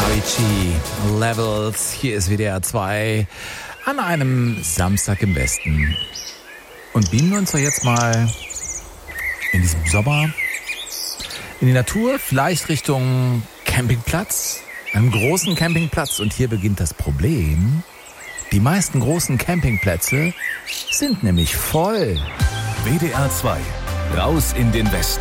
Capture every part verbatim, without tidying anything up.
Avicii, Levels, hier ist W D R zwei an einem Samstag im Westen. Und beamen wir uns doch jetzt mal in diesem Sommer in die Natur, vielleicht Richtung Campingplatz, einem großen Campingplatz. Und hier beginnt das Problem. Die meisten großen Campingplätze sind nämlich voll. W D R zwei, raus in den Westen.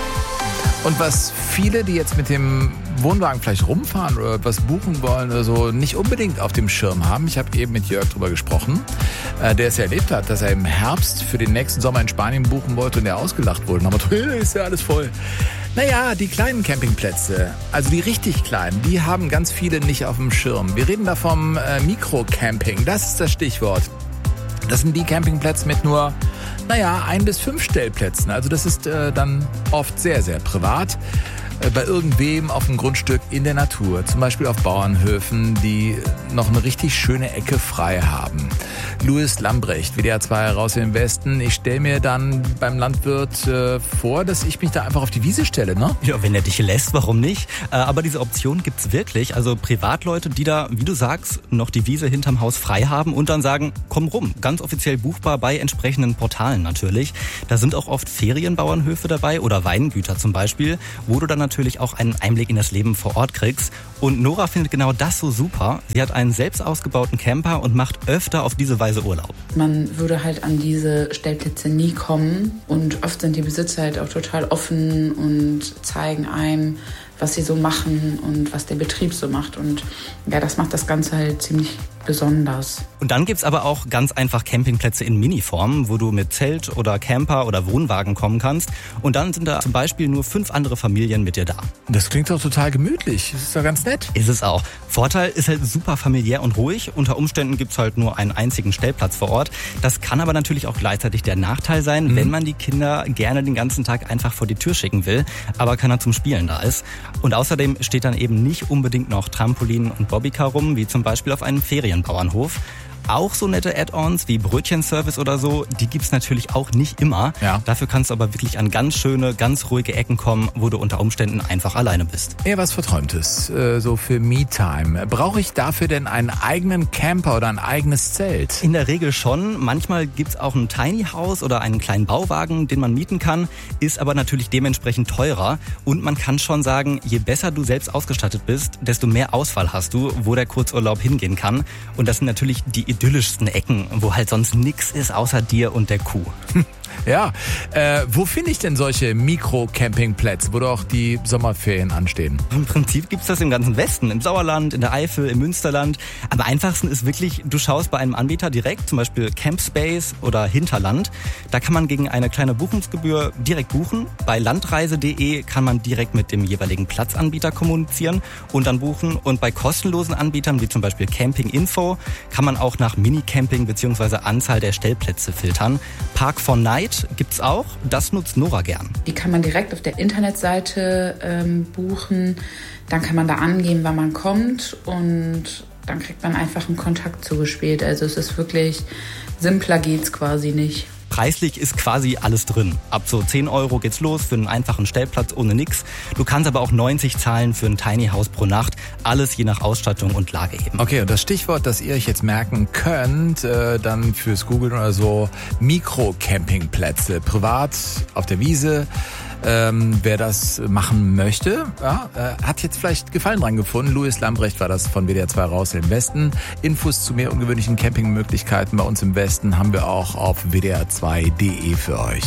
Und was viele, die jetzt mit dem Wohnwagen vielleicht rumfahren oder was buchen wollen oder so, nicht unbedingt auf dem Schirm haben. Ich habe eben mit Jörg drüber gesprochen, äh, der es ja erlebt hat, dass er im Herbst für den nächsten Sommer in Spanien buchen wollte und der ausgelacht wurde. Aber ist ja alles voll. Naja, die kleinen Campingplätze, also die richtig kleinen, die haben ganz viele nicht auf dem Schirm. Wir reden da vom äh, Mikrocamping, das ist das Stichwort. Das sind die Campingplätze mit nur, naja, ein bis fünf Stellplätzen. Also das ist äh, dann oft sehr, sehr privat. Äh, bei irgendwem auf dem Grundstück in der Natur. Zum Beispiel auf Bauernhöfen, die noch eine richtig schöne Ecke frei haben. Louis Lambrecht, W D R zwei raus in den Westen. Ich stelle mir dann beim Landwirt äh, vor, dass ich mich da einfach auf die Wiese stelle, ne? Ja, wenn er dich lässt, warum nicht? Äh, aber diese Option gibt's wirklich. Also Privatleute, die da, wie du sagst, noch die Wiese hinterm Haus frei haben und dann sagen, komm rum. Ganz offiziell buchbar bei entsprechenden Portalen natürlich. Da sind auch oft Ferienbauernhöfe dabei oder Weingüter zum Beispiel, wo du dann natürlich auch einen Einblick in das Leben vor Ort kriegst. Und Nora findet genau das so super. Sie hat einen selbst ausgebauten Camper und macht öfter auf diese Weise Urlaub. Man würde halt an diese Stellplätze nie kommen und oft sind die Besitzer halt auch total offen und zeigen einem, was sie so machen und was der Betrieb so macht. Und ja, das macht das Ganze halt ziemlich besonders. Und dann gibt's aber auch ganz einfach Campingplätze in Miniform, wo du mit Zelt oder Camper oder Wohnwagen kommen kannst. Und dann sind da zum Beispiel nur fünf andere Familien mit dir da. Das klingt doch total gemütlich. Das ist doch ganz nett. Ist es auch. Vorteil ist halt super familiär und ruhig. Unter Umständen gibt's halt nur einen einzigen Stellplatz vor Ort. Das kann aber natürlich auch gleichzeitig der Nachteil sein, mhm. wenn man die Kinder gerne den ganzen Tag einfach vor die Tür schicken will, aber keiner zum Spielen da ist. Und außerdem steht dann eben nicht unbedingt noch Trampolin und Bobbycar rum, wie zum Beispiel auf einem Ferienbauernhof. Auch so nette Add-ons wie Brötchenservice oder so, die gibt's natürlich auch nicht immer. Ja. Dafür kannst du aber wirklich an ganz schöne, ganz ruhige Ecken kommen, wo du unter Umständen einfach alleine bist. Eher was Verträumtes, äh, so für Me-Time. Brauche ich dafür denn einen eigenen Camper oder ein eigenes Zelt? In der Regel schon. Manchmal gibt's auch ein Tiny House oder einen kleinen Bauwagen, den man mieten kann, ist aber natürlich dementsprechend teurer. Und man kann schon sagen, je besser du selbst ausgestattet bist, desto mehr Auswahl hast du, wo der Kurzurlaub hingehen kann. Und das sind natürlich die idyllischsten Ecken, wo halt sonst nix ist außer dir und der Kuh. Ja, äh, wo finde ich denn solche Mikro-Campingplätze, wo doch die Sommerferien anstehen? Im Prinzip gibt's das im ganzen Westen, im Sauerland, in der Eifel, im Münsterland. Am einfachsten ist wirklich, du schaust bei einem Anbieter direkt, zum Beispiel Campspace oder Hinterland. Da kann man gegen eine kleine Buchungsgebühr direkt buchen. Bei landreise punkt de kann man direkt mit dem jeweiligen Platzanbieter kommunizieren und dann buchen. Und bei kostenlosen Anbietern, wie zum Beispiel Camping Info, kann man auch nach Minicamping bzw. Anzahl der Stellplätze filtern. Park for Night gibt's auch, das nutzt Nora gern. Die kann man direkt auf der Internetseite ähm, buchen. Dann kann man da angeben, wann man kommt und dann kriegt man einfach einen Kontakt zugespielt. Also es ist wirklich, simpler geht's quasi nicht. Preislich ist quasi alles drin. Ab so zehn Euro geht's los für einen einfachen Stellplatz ohne nix. Du kannst aber auch neunzig zahlen für ein Tiny House pro Nacht. Alles je nach Ausstattung und Lage eben. Okay, und das Stichwort, das ihr euch jetzt merken könnt, äh, dann fürs Googlen oder so, Mikro-Campingplätze. Privat auf der Wiese. Ähm, wer das machen möchte, ja, äh, hat jetzt vielleicht Gefallen dran gefunden. Louis Lambrecht war das von W D R zwei raus im Westen. Infos zu mehr ungewöhnlichen Campingmöglichkeiten bei uns im Westen haben wir auch auf w d r zwei punkt de für euch.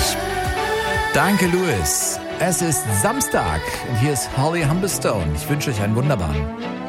Danke, Louis. Es ist Samstag und hier ist Holly Humberstone. Ich wünsche euch einen wunderbaren